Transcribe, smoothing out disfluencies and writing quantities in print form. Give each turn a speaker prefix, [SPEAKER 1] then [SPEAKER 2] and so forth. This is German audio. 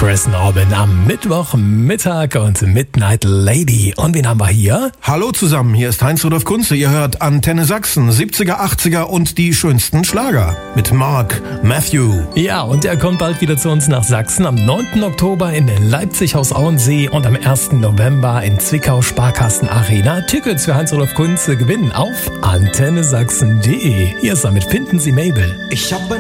[SPEAKER 1] Chris Norman am Mittwochmittag und Midnight Lady. Und wen haben wir hier?
[SPEAKER 2] Hallo zusammen, hier ist Heinz-Rudolf Kunze. Ihr hört Antenne Sachsen, 70er, 80er und die schönsten Schlager mit Mark Matthew.
[SPEAKER 1] Ja, und er kommt bald wieder zu uns nach Sachsen. Am 9. Oktober in Leipzig Haus Auensee und am 1. November in Zwickau Sparkassen Arena. Tickets für Heinz-Rudolf Kunze gewinnen auf antennesachsen.de. Hier ist damit Finden Sie Mabel.
[SPEAKER 3] Ich habe